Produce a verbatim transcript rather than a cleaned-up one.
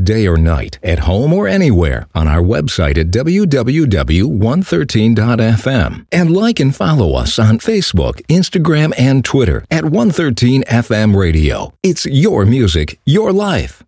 day or night, at home or anywhere, on our website at w w w dot one thirteen dot f m. And like and follow us on Facebook, Instagram, and Twitter at one thirteen F M Radio. It's your music, your life.